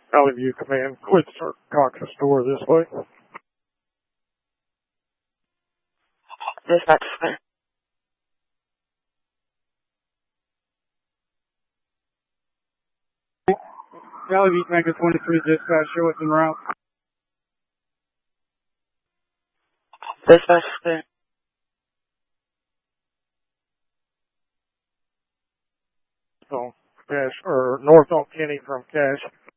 Valley View Command, clear the Cox's door this way. Dispatch. Valley View Tanker 23 dispatch, show us en route. Dispatch clear. So, Cache, or north on Kenny from Cache.